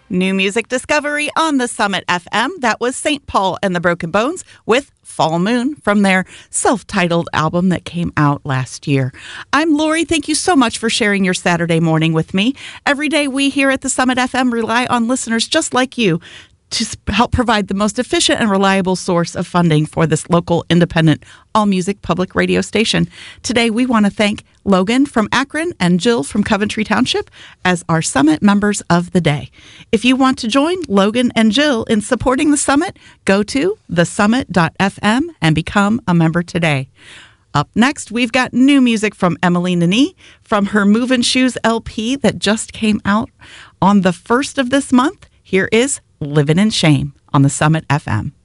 New music discovery on the Summit FM. That was St. Paul and the Broken Bones with Fall Moon from their self-titled album that came out last year. I'm Lori. Thank you so much for sharing your Saturday morning with me. Every day we here at the Summit FM rely on listeners just like you to help provide the most efficient and reliable source of funding for this local independent all-music public radio station. Today, we want to thank Logan from Akron and Jill from Coventry Township as our Summit members of the day. If you want to join Logan and Jill in supporting the Summit, go to thesummit.fm and become a member today. Up next, we've got new music from Emily Nani from her Movin' Shoes LP that just came out on the 1st of this month. Here is Living in Shame on the Summit FM.